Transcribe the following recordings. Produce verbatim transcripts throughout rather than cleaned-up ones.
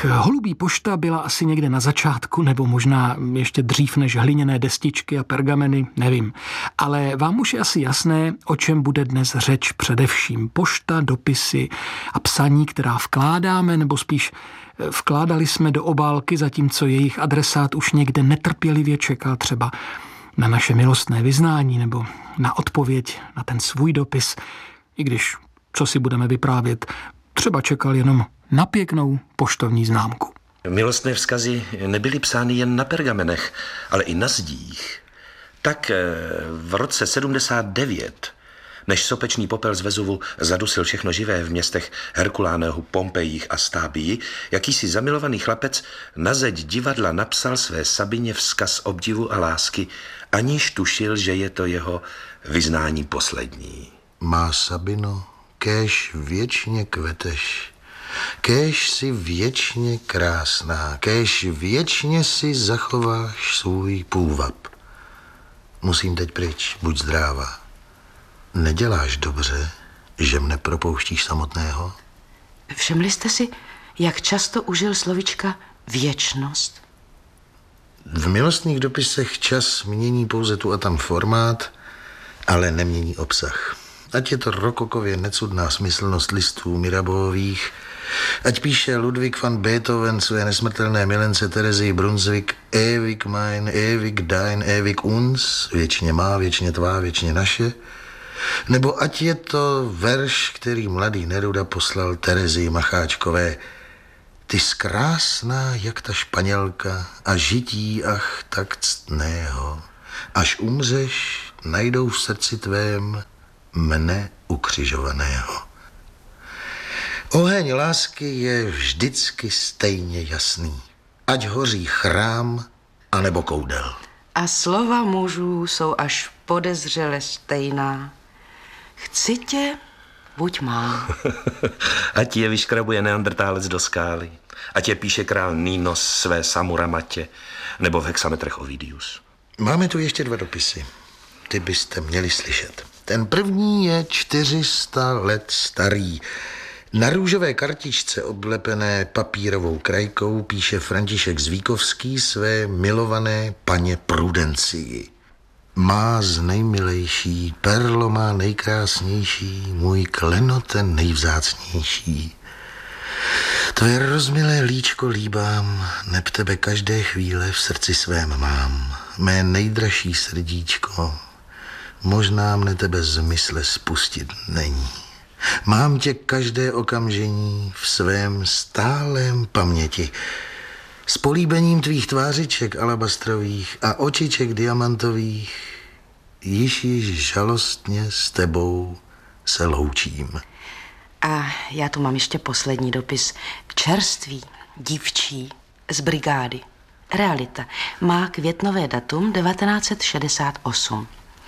Tak holubí pošta byla asi někde na začátku, nebo možná ještě dřív než hliněné destičky a pergameny, nevím. Ale vám už je asi jasné, o čem bude dnes řeč především. Pošta, dopisy a psaní, která vkládáme, nebo spíš vkládali jsme do obálky, zatímco jejich adresát už někde netrpělivě čekal třeba na naše milostné vyznání nebo na odpověď na ten svůj dopis, i když, co si budeme vyprávět, třeba čekal jenom na pěknou poštovní známku. Milostné vzkazy nebyly psány jen na pergamenech, ale i na zdích. Tak v roce sedmdesát devět, než sopečný popel z Vezuvu zadusil všechno živé v městech Herkulánehu, Pompejích a Stábii, jakýsi zamilovaný chlapec na zeď divadla napsal své Sabině vzkaz obdivu a lásky, aniž tušil, že je to jeho vyznání poslední. Má Sabino, kéž věčně kveteš, kéž si věčně krásná, kéž věčně si zachováš svůj půvab. Musím teď pryč, buď zdráva. Neděláš dobře, že mne propouštíš samotného? Všimli jste si, jak často užil slovička věčnost? V milostných dopisech čas mění pouze tu a tam formát, ale nemění obsah. Ať je to rokokově necudná smyslnost listů Mirabeauvových, ať píše Ludwig van Beethoven své nesmrtelné milence Terezy Brunswick ewig mein, ewig dein, ewig uns, věčně má, věčně tvá, věčně naše, nebo ať je to verš, který mladý Neruda poslal Terezii Macháčkové. Ty zkrásná, jak ta Španělka, a žití, ach, tak ctného. Až umřeš, najdou v srdci tvém mne ukřižovaného. Oheň lásky je vždycky stejně jasný. Ať hoří chrám, anebo koudel. A slova mužů jsou až podezřele stejná. Chci tě, buď má. Ať je vyškrabuje neandertálec do skály, ať je píše král Nínos své Samuramatě, nebo v hexametrech Ovidius. Máme tu ještě dva dopisy. Ty byste měli slyšet. Ten první je čtyři sta let starý. Na růžové kartičce oblepené papírovou krajkou píše František Zvíkovský své milované paně Prudencii. Má z nejmilejší, perlo má nejkrásnější, můj klenote nejvzácnější. Tvoje rozmilé líčko líbám, neb tebe každé chvíle v srdci svém mám. Mé nejdražší srdíčko, možná mne tebe z mysle spustit není. Mám tě každé okamžení v svém stálém paměti. S políbením tvých tvářiček alabastrových a očiček diamantových již již žalostně s tebou se loučím. A já tu mám ještě poslední dopis. Čerstvý, dívčí, z brigády. Realita. Má květnové datum devatenáct set šedesát osm.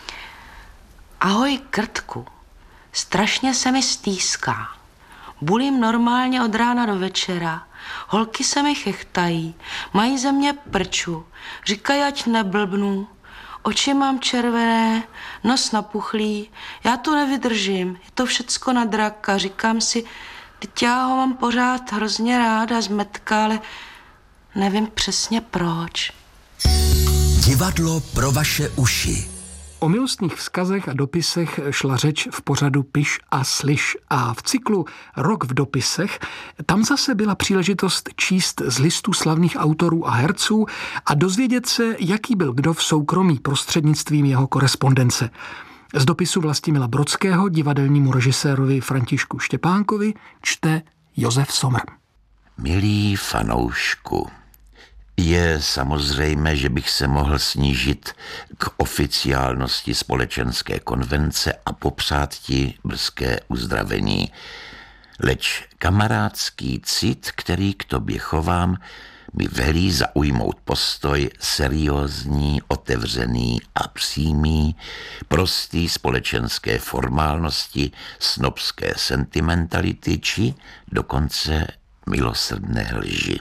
Ahoj, Krtku. Strašně se mi stýská. Bulím normálně od rána do večera. Holky se mi chechtají, mají ze mě prču, říkají, ať neblbnu. Oči mám červené, nos napuchlý, já tu nevydržím, je to všecko na draka. Říkám si, teď já ho mám pořád hrozně ráda, zmetka, ale nevím přesně proč. Divadlo pro vaše uši. O milostných vzkazech a dopisech šla řeč v pořadu Piš a slyš a v cyklu Rok v dopisech tam zase byla příležitost číst z listů slavných autorů a herců a dozvědět se, jaký byl kdo v soukromí prostřednictvím jeho korespondence. Z dopisu Vlastimila Brodského divadelnímu režisérovi Františku Štěpánkovi čte Josef Somr. Milý fanoušku, je samozřejmé, že bych se mohl snížit k oficiálnosti společenské konvence a popřát ti brzké uzdravení. Leč kamarádský cit, který k tobě chovám, mi velí zaujmout postoj seriózní, otevřený a přímý, prostý společenské formálnosti, snobské sentimentality či dokonce milosrdné lži.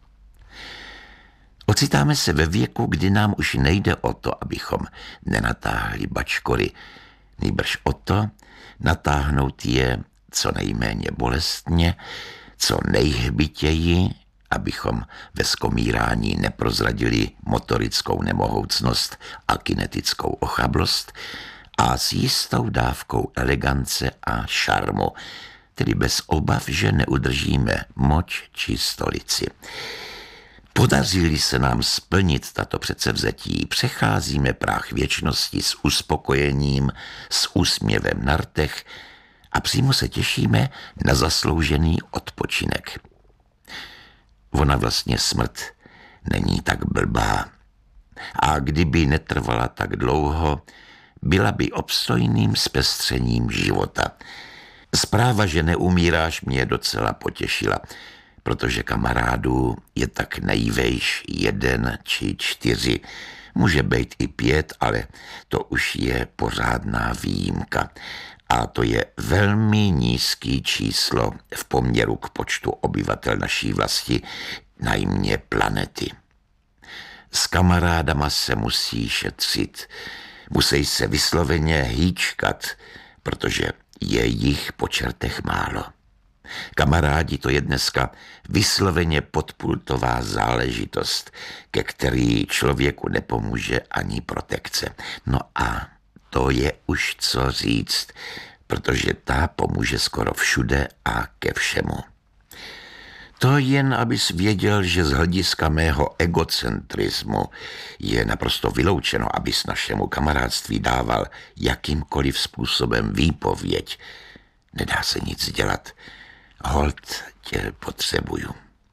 Ocitáme se ve věku, kdy nám už nejde o to, abychom nenatáhli bačkory, nýbrž o to natáhnout je co nejméně bolestně, co nejhbitěji abychom ve skomírání neprozradili motorickou nemohoucnost a kinetickou ochablost, a s jistou dávkou elegance a šarmu, tedy bez obav, že neudržíme moč či stolici. Podaří-li se nám splnit tato předsevzetí, přecházíme práh věčnosti s uspokojením, s úsměvem na rtech a přímo se těšíme na zasloužený odpočinek. Ona vlastně smrt není tak blbá. A kdyby netrvala tak dlouho, byla by obstojným zpestřením života. Zpráva, že neumíráš, mě docela potěšila, protože kamarádů je tak nejvejš jeden či čtyři. Může být i pět, ale to už je pořádná výjimka. A to je velmi nízký číslo v poměru k počtu obyvatel naší vlasti, najmě planety. S kamarádama se musí šetřit. Musí se vysloveně hýčkat, protože je jich po čertech málo. Kamarádi, to je dneska vysloveně podpultová záležitost, ke který člověku nepomůže ani protekce. No a to je už co říct, protože ta pomůže skoro všude a ke všemu. To jen, abys věděl, že z hlediska mého egocentrismu je naprosto vyloučeno, abys našemu kamarádství dával jakýmkoliv způsobem výpověď. Nedá se nic dělat. Holt tě potřebuju.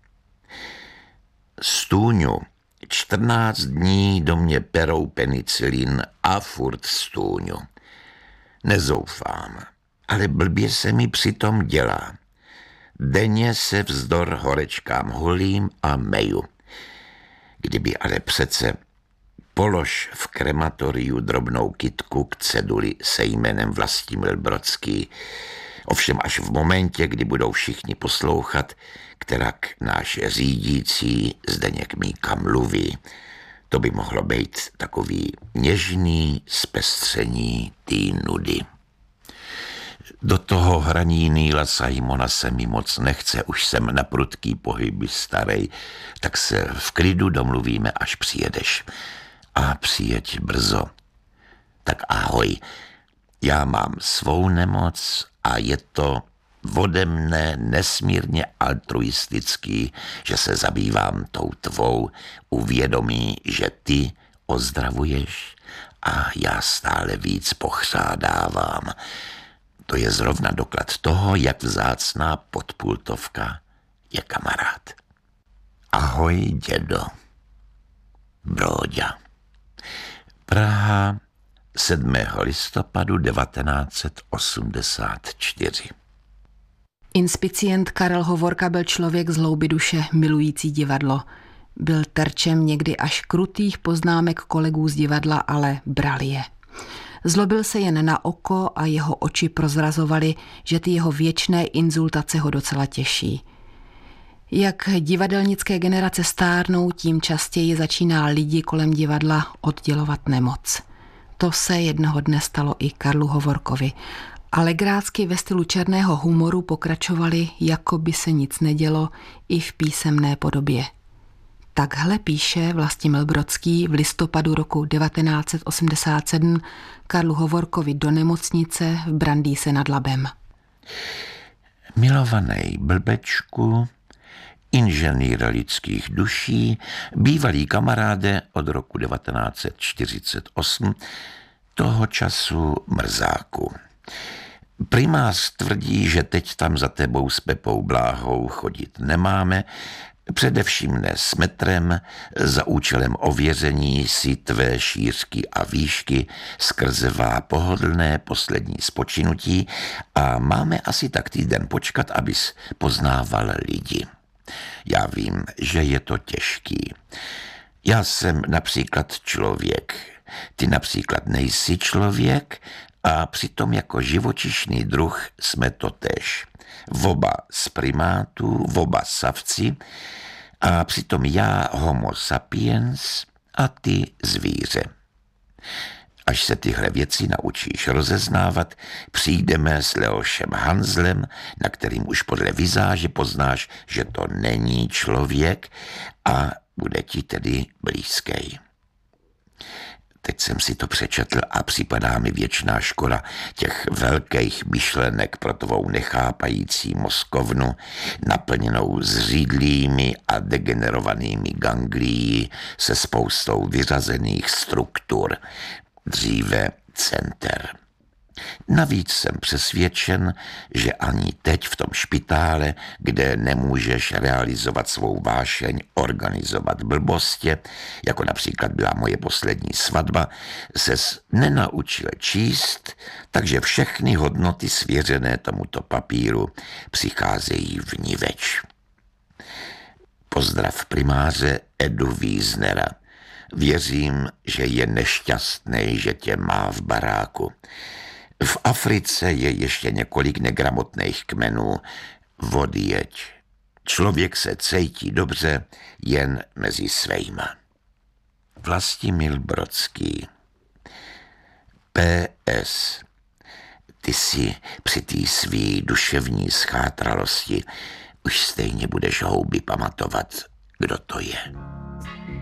Stůňu. čtrnáct dní do mě perou penicilin a furt stůňu. Nezoufám, ale blbě se mi přitom dělá. Denně se vzdor horečkám hulím a meju. Kdyby ale přece polož v krematoriu drobnou kytku k ceduli se jménem Vlastimil Brodský, ovšem až v momentě, kdy budou všichni poslouchat, kterak náš řídící Zdeněk Míka mluví. To by mohlo být takový něžný zpestření tý nudy. Do toho hraní Neila Simona se mi moc nechce, už jsem na prudký pohyby starej, tak se v klidu domluvíme, až přijedeš. A přijeď brzo. Tak ahoj, já mám svou nemoc a je to ode mne nesmírně altruistický, že se zabývám tou tvou, uvědomí, že ty ozdravuješ a já stále víc pochřádávám. To je zrovna doklad toho, jak vzácná podpultovka je kamarád. Ahoj, dědo. Bróďa. Praha, sedmého listopadu devatenáct set osmdesát čtyři. Inspicient Karel Hovorka byl člověk z hloubi duše, milující divadlo. Byl terčem někdy až krutých poznámek kolegů z divadla, ale bral je. Zlobil se jen na oko a jeho oči prozrazovaly, že ty jeho věčné inzultace ho docela těší. Jak divadelnické generace stárnou, tím častěji začíná lidi kolem divadla oddělovat nemoc. To se jednoho dne stalo i Karlu Hovorkovi. A legrácky ve stylu černého humoru pokračovali, jako by se nic nedělo, i v písemné podobě. Takhle píše Vlastimil Brodský v listopadu roku devatenáct set osmdesát sedm Karlu Hovorkovi do nemocnice v Brandýse nad Labem. Milovaný blbečku, inženýr lidských duší, bývalý kamaráde od roku devatenáct set čtyřicet osm, toho času mrzáku. Primář tvrdí, že teď tam za tebou s Pepou Bláhou chodit nemáme, především ne s metrem, za účelem ověření si tvé šířky a výšky skrze vá pohodlné poslední spočinutí a máme asi tak týden počkat, abys poznával lidi. Já vím, že je to těžký. Já jsem například člověk, ty například nejsi člověk a přitom jako živočišný druh jsme totéž. Voba z primátů, voba savci a přitom já homo sapiens a ty zvíře. Až se tyhle věci naučíš rozeznávat, přijdeme s Leošem Hanzlem, na kterým už podle vizáže poznáš, že to není člověk a bude ti tedy blízký. Teď jsem si to přečetl a připadá mi věčná škoda těch velkých myšlenek pro tvou nechápající mozkovnu, naplněnou zřídlými a degenerovanými ganglií se spoustou vyřazených struktur, dříve center. Navíc jsem přesvědčen, že ani teď v tom špitále, kde nemůžeš realizovat svou vášeň, organizovat blbostě, jako například byla moje poslední svatba, ses nenaučil číst, takže všechny hodnoty svěřené tomuto papíru přicházejí vniveč. Pozdrav primáře Edu Wiesnera. Věřím, že je nešťastný, že tě má v baráku. V Africe je ještě několik negramotných kmenů. Odjeď. Člověk se cítí dobře jen mezi svejma. Vlastimil Brodský. P S. Ty si při té svý duševní schátralosti už stejně budeš houby pamatovat, kdo to je.